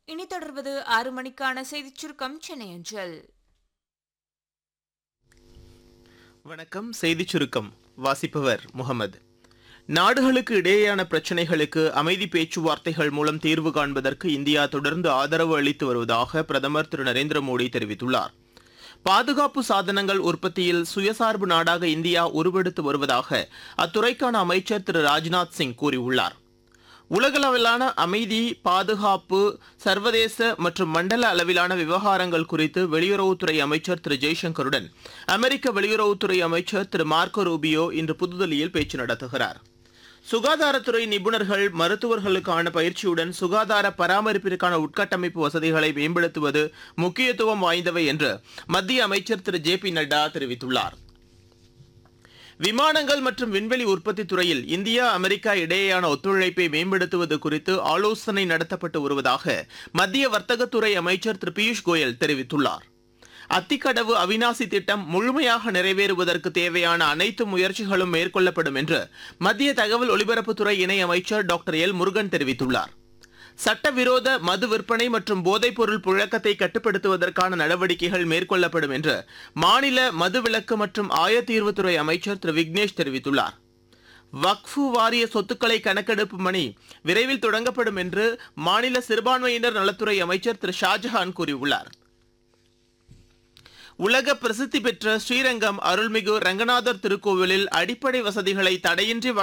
இனி தொடர்வது 6 மணிக்கான செய்திச் சுருக்கம் சென்னை அஞ்சல். வணக்கம். செய்திச் சுருக்கம் வாசிப்பவர் முகமது. நாடுகளுக்கு இடையேயான பிரச்சினைகளுக்கு அமைதி பேச்சுவார்த்தைகள் மூலம் தீர்வு காண்பதற்கு இந்தியா தொடர்ந்து ஆதரவு அளித்து வருவதாக பிரதமர் திரு நரேந்திர மோடி தெரிவித்துள்ளார். பாதுகாப்பு சாதனங்கள் உற்பத்தியில் சுயசார்பு நாடாக இந்தியா உருவெடுத்து வருவதாக அத்துறைக்கான அமைச்சர் திரு ராஜ்நாத் சிங் கூறியுள்ளார். உலகளவிலான அமைதி, பாதுகாப்பு, சர்வதேச மற்றும் மண்டல அளவிலான விவகாரங்கள் குறித்து வெளியுறவுத்துறை அமைச்சர் திரு ஜெய்சங்கருடன் அமெரிக்க வெளியுறவுத்துறை அமைச்சர் திரு மார்க்கோ ரூபியோ இன்று புதுதில்லியில் பேச்சு நடத்துகிறார். சுகாதாரத்துறை நிபுணர்கள், மருத்துவர்களுக்கான பயிற்சியுடன் சுகாதார பராமரிப்பிற்கான உட்கட்டமைப்பு வசதிகளை மேம்படுத்துவது முக்கியத்துவம் வாய்ந்தவை என்று மத்திய அமைச்சர் திரு ஜே பி நட்டா தெரிவித்துள்ளார். விமானங்கள் மற்றும் விண்வெளி உற்பத்தி துறையில் இந்தியா, அமெரிக்கா இடையேயான ஒத்துழைப்பை மேம்படுத்துவது குறித்து ஆலோசனை நடத்தப்பட்டு வருவதாக மத்திய வர்த்தகத்துறை அமைச்சர் திரு பியூஷ் கோயல் தெரிவித்துள்ளார். அத்திக்கடவு அவினாசி திட்டம் முழுமையாக நிறைவேறுவதற்கு தேவையான அனைத்து முயற்சிகளும் மேற்கொள்ளப்படும் என்று மத்திய தகவல் ஒலிபரப்புத்துறை இணை அமைச்சர் டாக்டர் எல் முருகன் தெரிவித்துள்ளார். சட்டவிரோத மது விற்பனை மற்றும் போதைப்பொருள் புழக்கத்தை கட்டுப்படுத்துவதற்கான நடவடிக்கைகள் மேற்கொள்ளப்படும் என்று மாநில மதுவிலக்கு மற்றும் ஆயத்தீர்வுத்துறை அமைச்சர் திரு விக்னேஷ் தெரிவித்துள்ளார். வக்ஃபு வாரிய சொத்துக்களை கணக்கெடுப்பு பணி விரைவில் தொடங்கப்படும் என்று மாநில சிறுபான்மையினர் நலத்துறை அமைச்சர் திரு ஷாஜஹான் கூறியுள்ளார். உலக பிரசித்தி பெற்ற ஸ்ரீரங்கம் அருள்மிகு ரங்கநாதர் திருக்கோவிலில் அடிப்படை வசதிகளை தடையின்றி